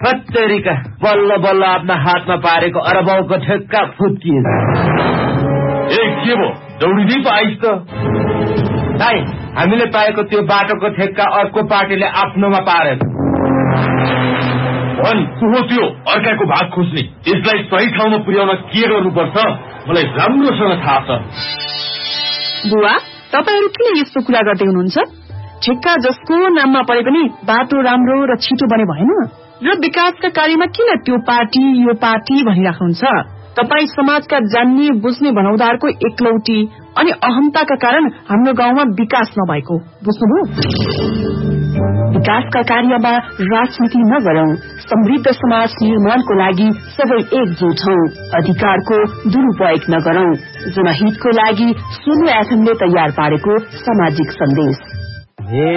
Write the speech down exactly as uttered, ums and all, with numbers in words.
हत्तेरीका बल्ल बल्ल आफ्ना हातमा पारेको अरबौको ठेक्का फुत्किएछ। ए के भो दौडिँदै पो आइस त। दाइ हामीले पाएको त्यो बाटोको ठेक्का अर्को पार्टीले आफ्नोमा पारेछ। भन हो त्यो अर्काको भाग खोज्ने, यसलाई सही ठाउँमा पुर्याउन के गर्नुपर्छ मलाई राम्रोसँग थाहा छ। बुवा तपाईहरु किन यस्तो कुरा गर्दै हुनुहुन्छ? ठेक्का जसको नाममा परे पनि बाटो राम्रो र छिटो बने भएन र विकासका कार्यमा किन त्यो पार्टी यो पार्टी भनिराख्नुहुन्छ? तपाई समाजका जान्ने बुझ्ने भनाउँदारको एकलौटी अनि अहमताका कारण हाम्रो गाउँमा विकास नभएको बुझ्नुभयो? विकासका कार्यमा राजनीति नगरौं, समृद्ध समाज निर्माणको लागि सबै एकजुट हौं, अधिकारको दुरुपयोग नगरौं। जनहितको लागि सुन्नु एफएमले तयार पारेको सामाजिक सन्देश।